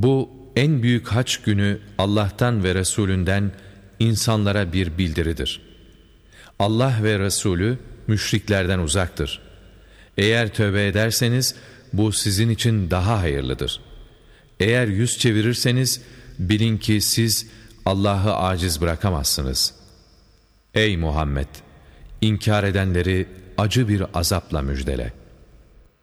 Bu en büyük hac günü Allah'tan ve Resulünden insanlara bir bildiridir. Allah ve Resulü müşriklerden uzaktır. Eğer tövbe ederseniz bu sizin için daha hayırlıdır. Eğer yüz çevirirseniz bilin ki siz Allah'ı aciz bırakamazsınız. Ey Muhammed! İnkar edenleri acı bir azapla müjdele.